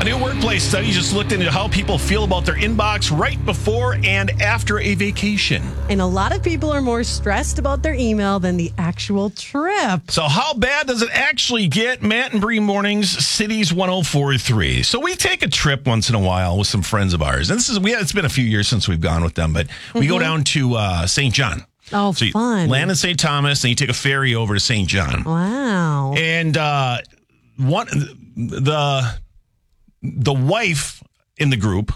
A new workplace study just looked into how people feel about their inbox right before and after a vacation. And a lot of people are more stressed about their email than the actual trip. So how bad does it actually get? Matt and Bree Mornings, Cities 104.3. So we take a trip once in a while with some friends of ours. And it's been a few years since we've gone with them, but we go down to St. John. Oh, so fun. Land in St. Thomas, and you take a ferry over to St. John. Wow. And the wife in the group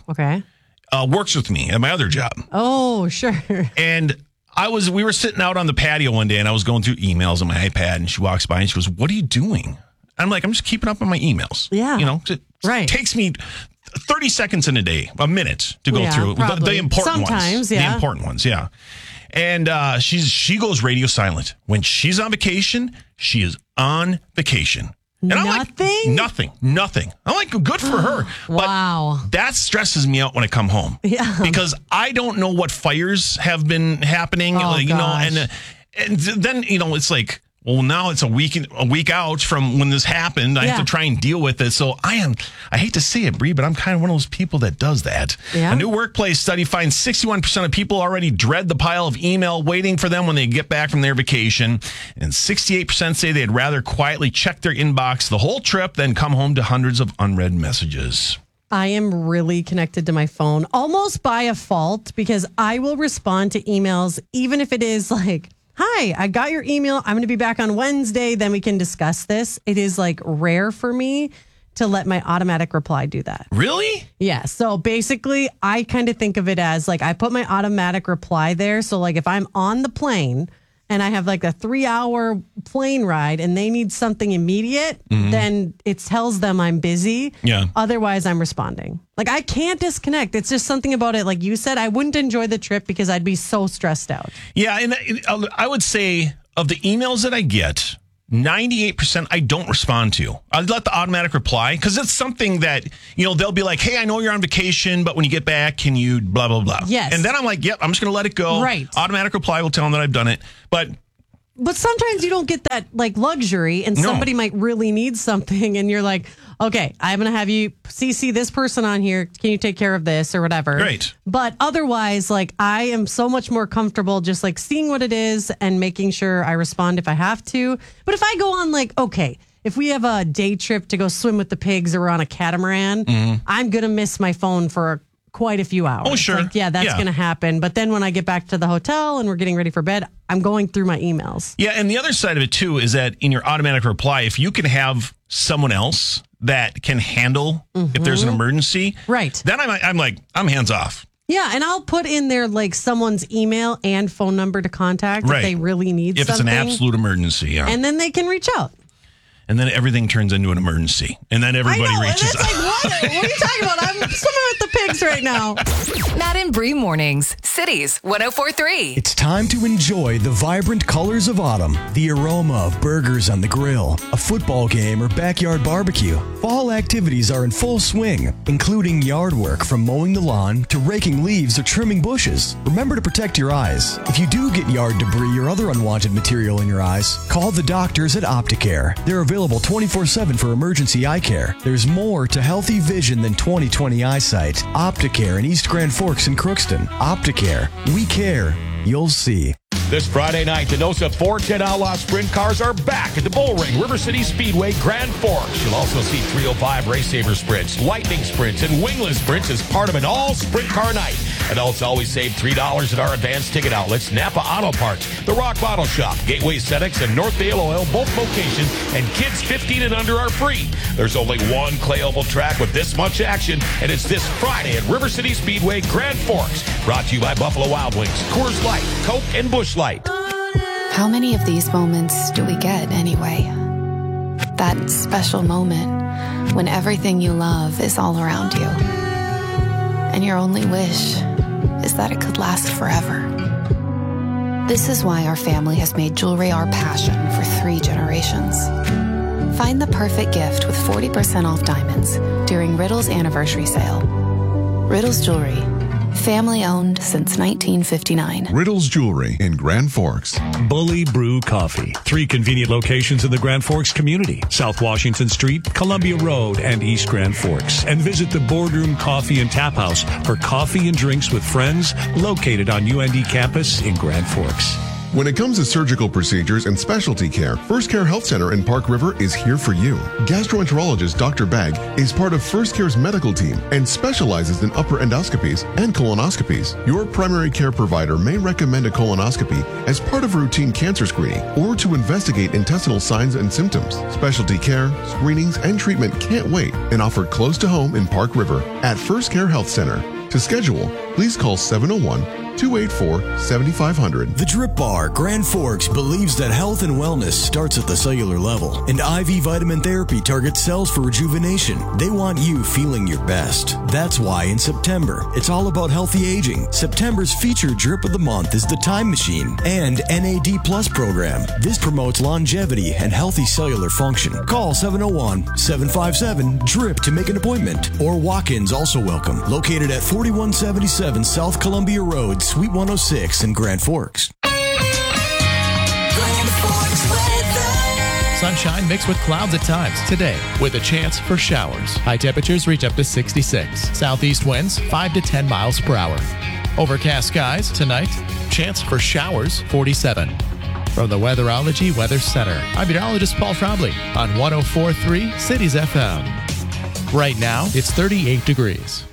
works with me at my other job. Oh, sure. And we were sitting out on the patio one day, and I was going through emails on my iPad, and she walks by and she goes, "What are you doing?" I'm like, "I'm just keeping up on my emails." Yeah. It takes me 30 seconds in a day, a minute to go through the important ones. Sometimes, yeah. The important ones, yeah. And she goes radio silent. When she's on vacation, she is on vacation. And I'm like, nothing. I'm like, good for her. Wow. But that stresses me out when I come home. Yeah. Because I don't know what fires have been happening. Oh, gosh. And then, it's like, well, now it's a week out from when this happened. I have to try and deal with it. So I hate to say it, Bree, but I'm kind of one of those people that does that. Yeah. A new workplace study finds 61% of people already dread the pile of email waiting for them when they get back from their vacation. And 68% say they'd rather quietly check their inbox the whole trip than come home to hundreds of unread messages. I am really connected to my phone, almost by default, because I will respond to emails, even if it is like, "Hi, I got your email. I'm going to be back on Wednesday. Then we can discuss this." It is like rare for me to let my automatic reply do that. Really? Yeah. So basically, I kind of think of it as like I put my automatic reply there. So like if I'm on the plane and I have like a 3-hour plane ride and they need something immediate, then it tells them I'm busy. Yeah. Otherwise, I'm responding. Like I can't disconnect. It's just something about it. Like you said, I wouldn't enjoy the trip because I'd be so stressed out. Yeah. And I would say of the emails that I get, 98% I don't respond to. I let the automatic reply because it's something that, they'll be like, "Hey, I know you're on vacation, but when you get back, can you blah, blah, blah." Yes. And then I'm like, "Yep, I'm just going to let it go." Right. Automatic reply will tell them that I've done it. But sometimes you don't get that like luxury and somebody might really need something and you're like, "Okay, I'm going to have you CC this person on here. Can you take care of this or whatever?" Right. But otherwise, like I am so much more comfortable just like seeing what it is and making sure I respond if I have to. But if I go on like, if we have a day trip to go swim with the pigs or we're on a catamaran, I'm going to miss my phone for quite a few hours. Oh, sure. Like, that's going to happen. But then when I get back to the hotel and we're getting ready for bed, I'm going through my emails. Yeah. And the other side of it, too, is that in your automatic reply, if you can have someone else that can handle if there's an emergency, right? Then I'm hands off. Yeah. And I'll put in there like someone's email and phone number to contact if they really need something. If it's an absolute emergency. Yeah. And then they can reach out. And then everything turns into an emergency. And then everybody reaches out. And it's like, what are you talking about? I'm swimming with the pigs right now. Matt and Bree Mornings, Cities 104.3. It's time to enjoy the vibrant colors of autumn, the aroma of burgers on the grill, a football game, or backyard barbecue. Fall activities are in full swing, including yard work from mowing the lawn to raking leaves or trimming bushes. Remember to protect your eyes. If you do get yard debris or other unwanted material in your eyes, call the doctors at Opticare. They're available 24/7 for emergency eye care. There's more to healthy vision than 20/20 eyesight. Opticare in East Grand Forks and Crookston. Opticare. We care. You'll see. This Friday night, the NOSA 410 Outlaw Sprint Cars are back at the Bullring River City Speedway, Grand Forks. You'll also see 305 Race Saver Sprints, Lightning Sprints, and Wingless Sprints as part of an all-sprint car night. Adults always save $3 at our advanced ticket outlets, Napa Auto Parts, The Rock Bottle Shop, Gateway Aesthetics, and Northvale Oil, both locations, and kids 15 and under are free. There's only one clay oval track with this much action, and it's this Friday at River City Speedway, Grand Forks. Brought to you by Buffalo Wild Wings, Coors Light, Coke, and Busch Light. How many of these moments do we get anyway? That special moment when everything you love is all around you. And your only wish is that it could last forever. This is why our family has made jewelry our passion for 3 generations. Find the perfect gift with 40% off diamonds during Riddle's anniversary sale. Riddle's Jewelry. Family owned since 1959. Riddles Jewelry in Grand Forks. Bully Brew Coffee. 3 convenient locations in the Grand Forks community. South Washington Street, Columbia Road, and East Grand Forks. And visit the Boardroom Coffee and Tap House for coffee and drinks with friends located on UND campus in Grand Forks. When it comes to surgical procedures and specialty care, First Care Health Center in Park River is here for you. Gastroenterologist Dr. Bagg is part of First Care's medical team and specializes in upper endoscopies and colonoscopies. Your primary care provider may recommend a colonoscopy as part of routine cancer screening or to investigate intestinal signs and symptoms. Specialty care, screenings, and treatment can't wait and offered close to home in Park River at First Care Health Center. To schedule, please call 701-284-7500. The Drip Bar, Grand Forks, believes that health and wellness starts at the cellular level, and IV vitamin therapy targets cells for rejuvenation. They want you feeling your best. That's why in September, it's all about healthy aging. September's featured Drip of the Month is the Time Machine and NAD Plus program. This promotes longevity and healthy cellular function. Call 701-757-DRIP to make an appointment, or walk-ins also welcome. Located at 4177 South Columbia Road, Suite 106 in Grand Forks. Sunshine mixed with clouds at times today with a chance for showers. High temperatures reach up to 66. Southeast winds 5 to 10 miles per hour. Overcast skies tonight. Chance for showers 47. From the Weatherology Weather Center, I'm meteorologist Paul Trombley on 104.3 Cities FM. Right now, it's 38 degrees.